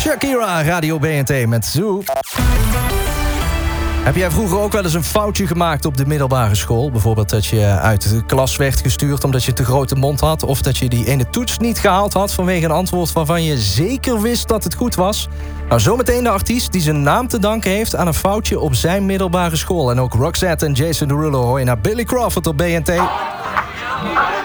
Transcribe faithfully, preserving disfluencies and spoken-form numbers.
Shakira, Radio B N T met Zoo. Heb jij vroeger ook wel eens een foutje gemaakt op de middelbare school? Bijvoorbeeld dat je uit de klas werd gestuurd omdat je te grote mond had, of dat je die ene toets niet gehaald had vanwege een antwoord waarvan je zeker wist dat het goed was? Nou, zometeen de artiest die zijn naam te danken heeft aan een foutje op zijn middelbare school. En ook Roxette en Jason Derulo hoor je naar Billy Crawford op B N T.